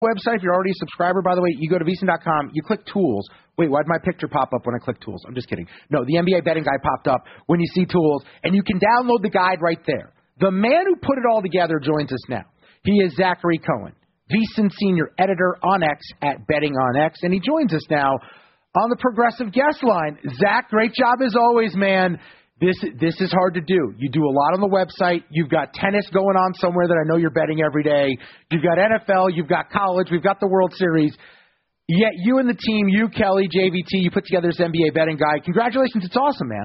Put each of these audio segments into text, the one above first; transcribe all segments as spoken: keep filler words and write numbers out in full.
website, if you're already a subscriber, by the way, you go to V S I N dot com, you click Tools. Wait, why'd my picture pop up when I click Tools? I'm just kidding. No, the N B A betting guide popped up when you see Tools, and you can download the guide right there. The man who put it all together joins us now. He is Zachary Cohen, VSiN senior editor on X at Betting on X, and he joins us now on the Progressive guest line. Zach, great job as always, man. This this is hard to do. You do a lot on the website. You've got tennis going on somewhere that I know you're betting every day. You've got N F L. You've got college. We've got the World Series. Yet you and the team, you, Kelly, J V T, you put together this N B A betting guide. Congratulations. It's awesome, man.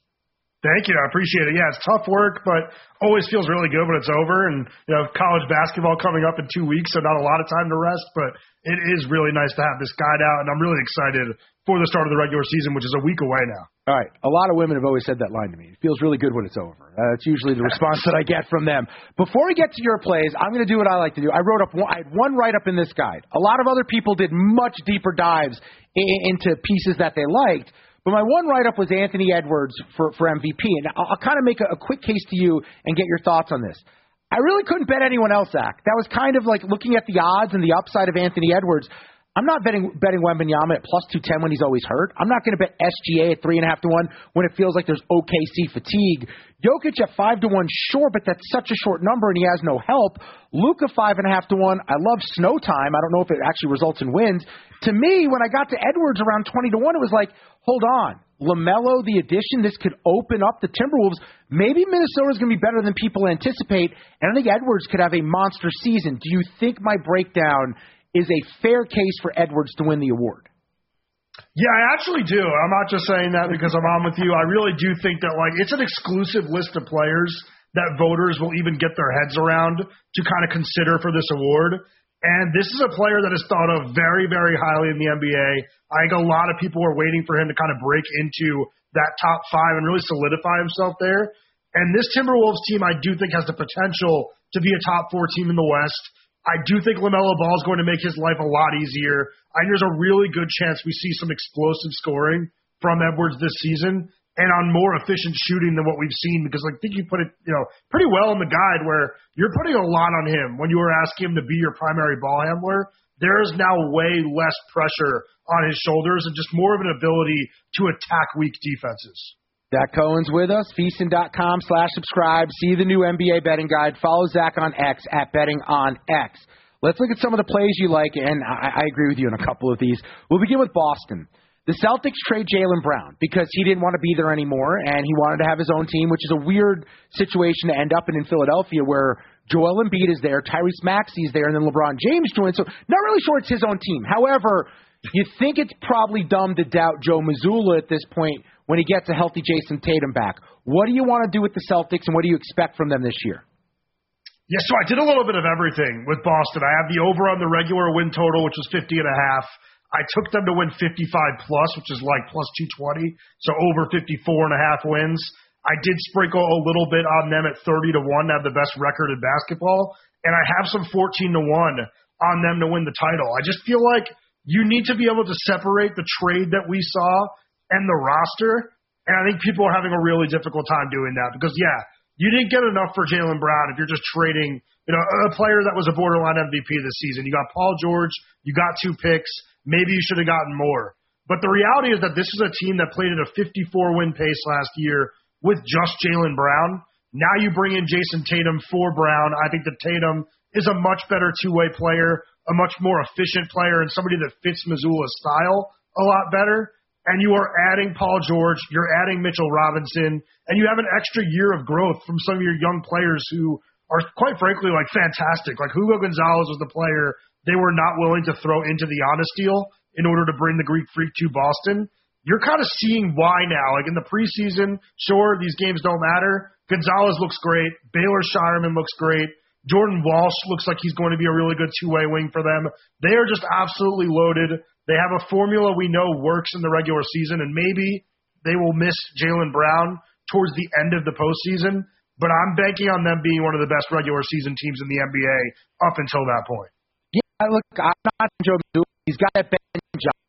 Thank you. I appreciate it. Yeah, it's tough work, but always feels really good when it's over. And, you know, college basketball coming up in two weeks, so not a lot of time to rest, but it is really nice to have this guide out, and I'm really excited for the start of the regular season, which is a week away now. All right. A lot of women have always said that line to me. It feels really good when it's over. Uh, that's usually the response that I get from them. Before we get to your plays, I'm going to do what I like to do. I wrote up one, I had one write-up in this guide. A lot of other people did much deeper dives in, into pieces that they liked. But my one write-up was Anthony Edwards for, for M V P. And I'll, I'll kind of make a, a quick case to you and get your thoughts on this. I really couldn't bet anyone else, Zach. That was kind of like looking at the odds and the upside of Anthony Edwards. I'm not betting betting Wembanyama at plus two ten when he's always hurt. I'm not going to bet S G A at three and a half to one when it feels like there's O K C fatigue. Jokic at five to one, sure, but that's such a short number and he has no help. Luka five and a half to one. I love snow time. I don't know if it actually results in wins. To me, when I got to Edwards around twenty to one, it was like, hold on, LaMelo, the addition, this could open up the Timberwolves. Maybe Minnesota's going to be better than people anticipate, and I think Edwards could have a monster season. Do you think my breakdown is a fair case for Edwards to win the award? Yeah, I actually do. I'm not just saying that because I'm on with you. I really do think that, like, it's an exclusive list of players that voters will even get their heads around to kind of consider for this award. And this is a player that is thought of very, very highly in the N B A. I think a lot of people are waiting for him to kind of break into that top five and really solidify himself there. And this Timberwolves team, I do think, has the potential to be a top four team in the West. I do think LaMelo Ball is going to make his life a lot easier. I think there's a really good chance we see some explosive scoring from Edwards this season and on more efficient shooting than what we've seen, because I think you put it, you know, pretty well in the guide where you're putting a lot on him when you were asking him to be your primary ball handler. There is now way less pressure on his shoulders and just more of an ability to attack weak defenses. Zach Cohen's with us, V S I N dot com slash subscribe. See the new N B A betting guide. Follow Zach on X at Betting on X. Let's look at some of the plays you like, and I, I agree with you on a couple of these. We'll begin with Boston. The Celtics trade Jaylen Brown because he didn't want to be there anymore, and he wanted to have his own team, which is a weird situation to end up in in Philadelphia where Joel Embiid is there, Tyrese Maxey is there, and then LeBron James joins. So not really sure it's his own team. However, you think it's probably dumb to doubt Joe Mazzulla at this point when he gets a healthy Jason Tatum back. What do you want to do with the Celtics, and what do you expect from them this year? Yeah, so I did a little bit of everything with Boston. I have the over on the regular win total, which was fifty and a half. I took them to win fifty-five plus, which is like plus two twenty, so over fifty-four and a half wins. I did sprinkle a little bit on them at thirty to one to have the best record in basketball, and I have some fourteen to one on them to win the title. I just feel like you need to be able to separate the trade that we saw and the roster, and I think people are having a really difficult time doing that because, yeah, you didn't get enough for Jaylen Brown if you're just trading, you know, a player that was a borderline M V P this season. You got Paul George, you got two picks, maybe you should have gotten more. But the reality is that this is a team that played at a fifty-four win pace last year with just Jaylen Brown. Now you bring in Jason Tatum for Brown. I think that Tatum is a much better two-way player, a much more efficient player, and somebody that fits Mazzulla's style a lot better. And you are adding Paul George, you're adding Mitchell Robinson, and you have an extra year of growth from some of your young players who are, quite frankly, like fantastic. Like Hugo Gonzalez was the player they were not willing to throw into the honest deal in order to bring the Greek Freak to Boston. You're kind of seeing why now. Like in the preseason, sure, these games don't matter. Gonzalez looks great. Baylor Shireman looks great. Jordan Walsh looks like he's going to be a really good two-way wing for them. They are just absolutely loaded. They have a formula we know works in the regular season, and maybe they will miss Jaylen Brown towards the end of the postseason, but I'm banking on them being one of the best regular season teams in the N B A up until that point. Yeah, look, I'm not Joe Mazzulla. He's got that bench where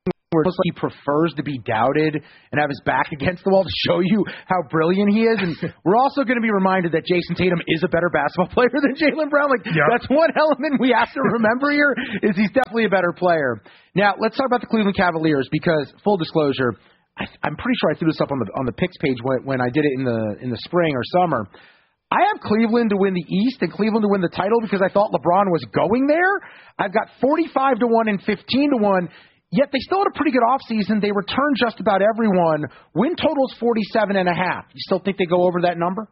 It's like he prefers to be doubted and have his back against the wall to show you how brilliant he is. And we're also going to be reminded that Jason Tatum is a better basketball player than Jaylen Brown. Like, yep. That's one element we have to remember here is he's definitely a better player. Now, let's talk about the Cleveland Cavaliers because, full disclosure, I, I'm pretty sure I threw this up on the on the picks page when, when I did it in the in the spring or summer. I have Cleveland to win the East and Cleveland to win the title because I thought LeBron was going there. I've got forty-five to one and fifteen to one, yet they still had a pretty good offseason. They returned just about everyone. Win total's forty-seven and a half. You still think they go over that number?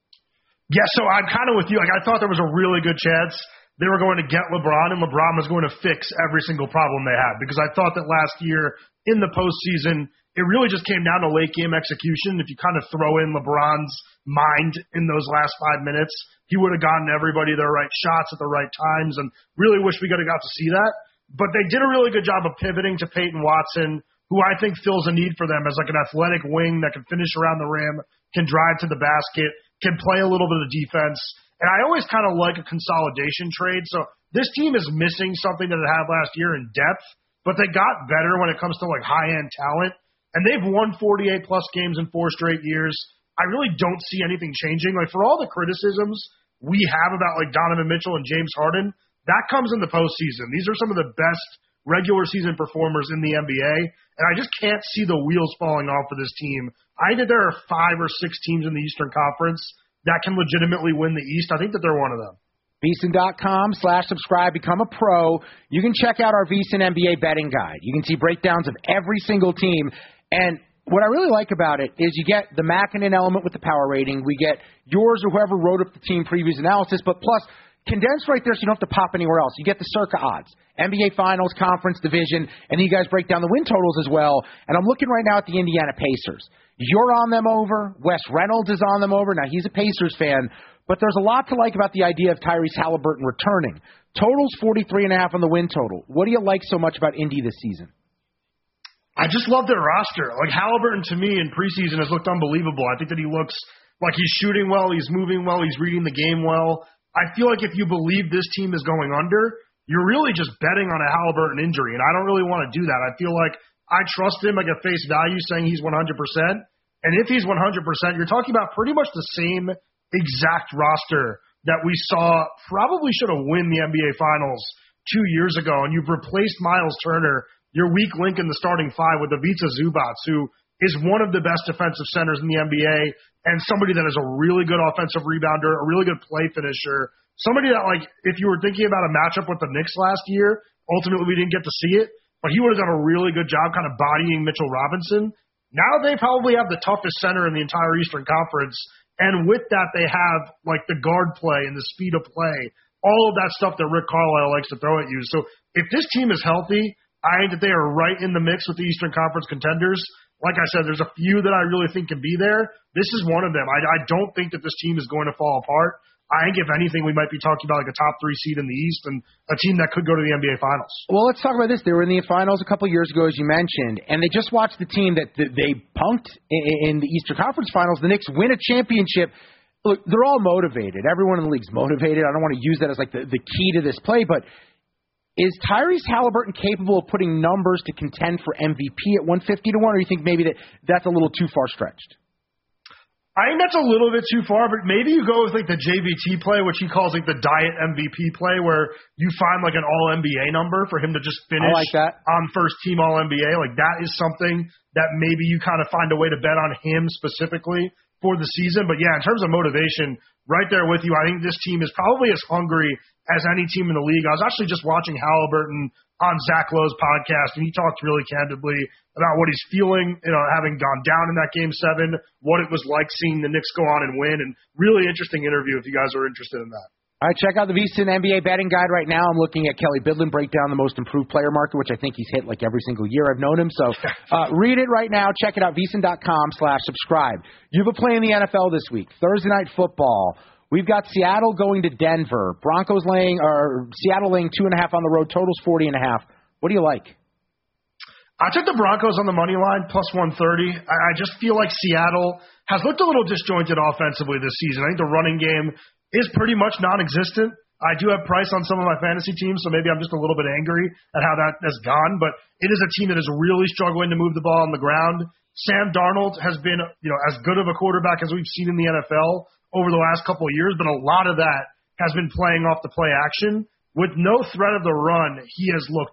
Yeah, so I'm kind of with you. Like, I thought there was a really good chance they were going to get LeBron, and LeBron was going to fix every single problem they had because I thought that last year in the postseason, it really just came down to late game execution. If you kind of throw in LeBron's mind in those last five minutes, he would have gotten everybody their right shots at the right times, and really wish we could have got to see that. But they did a really good job of pivoting to Peyton Watson, who I think fills a need for them as like an athletic wing that can finish around the rim, can drive to the basket, can play a little bit of defense. And I always kind of like a consolidation trade. So this team is missing something that it had last year in depth, but they got better when it comes to like high-end talent. And they've won forty-eight plus games in four straight years. I really don't see anything changing. Like, for all the criticisms we have about like Donovan Mitchell and James Harden, that comes in the postseason. These are some of the best regular season performers in the N B A, and I just can't see the wheels falling off for this team. I think there are five or six teams in the Eastern Conference that can legitimately win the East. I think that they're one of them. VSiN.com slash subscribe, become a pro. You can check out our VSiN N B A betting guide. You can see breakdowns of every single team. And what I really like about it is you get the Mackinnon element with the power rating. We get yours or whoever wrote up the team previews analysis, but plus condensed right there so you don't have to pop anywhere else. You get the circa odds, N B A Finals, Conference, Division, and you guys break down the win totals as well. And I'm looking right now at the Indiana Pacers. You're on them over. Wes Reynolds is on them over. Now, he's a Pacers fan, but there's a lot to like about the idea of Tyrese Halliburton returning. Total's forty-three and a half on the win total. What do you like so much about Indy this season? I just love their roster. Like, Halliburton, to me, in preseason has looked unbelievable. I think that he looks like he's shooting well, he's moving well, he's reading the game well. I feel like if you believe this team is going under, you're really just betting on a Halliburton injury, and I don't really want to do that. I feel like I trust him like at face value saying he's one hundred percent, and if he's one hundred percent, you're talking about pretty much the same exact roster that we saw probably should have won the N B A Finals two years ago, and you've replaced Miles Turner, your weak link in the starting five, with Ivica Zubac, who is one of the best defensive centers in the N B A and somebody that is a really good offensive rebounder, a really good play finisher, somebody that, like, if you were thinking about a matchup with the Knicks last year, ultimately we didn't get to see it, but he would have done a really good job kind of bodying Mitchell Robinson. Now they probably have the toughest center in the entire Eastern Conference, and with that they have, like, the guard play and the speed of play, all of that stuff that Rick Carlisle likes to throw at you. So if this team is healthy, I think that they are right in the mix with the Eastern Conference contenders. Like I said, there's a few that I really think can be there. This is one of them. I, I don't think that this team is going to fall apart. I think, if anything, we might be talking about like a top three seed in the East and a team that could go to the N B A Finals. Well, let's talk about this. They were in the Finals a couple of years ago, as you mentioned, and they just watched the team that they punked in the Eastern Conference Finals. The Knicks win a championship. Look, they're all motivated. Everyone in the league's motivated. I don't want to use that as like the, the key to this play, but is Tyrese Halliburton capable of putting numbers to contend for M V P at one fifty to one, or do you think maybe that that's a little too far stretched? I think that's a little bit too far, but maybe you go with like the J V T play, which he calls like the diet M V P play, where you find like an all N B A number for him to just finish I like that. on first team all N B A. Like, that is something that maybe you kind of find a way to bet on him specifically for the season. But yeah, in terms of motivation, right there with you, I think this team is probably as hungry as any team in the league. I was actually just watching Halliburton on Zach Lowe's podcast, and he talked really candidly about what he's feeling, you know, having gone down in that game seven, what it was like seeing the Knicks go on and win, and really interesting interview if you guys are interested in that. All right, check out the VSiN N B A betting guide right now. I'm looking at Kelly Bidlin break down the most improved player market, which I think he's hit like every single year I've known him. So uh, read it right now. Check it out, VSiN.com slash subscribe. You have a play in the N F L this week, Thursday Night Football. We've got Seattle going to Denver. Broncos laying, or Seattle laying two and a half on the road. Total's forty and a half. What do you like? I took the Broncos on the money line, plus one thirty. I, I just feel like Seattle has looked a little disjointed offensively this season. I think the running game is pretty much non-existent. I do have Price on some of my fantasy teams, so maybe I'm just a little bit angry at how that has gone. But it is a team that is really struggling to move the ball on the ground. Sam Darnold has been, you know, as good of a quarterback as we've seen in the N F L over the last couple of years, but a lot of that has been playing off the play action. With no threat of the run, he has looked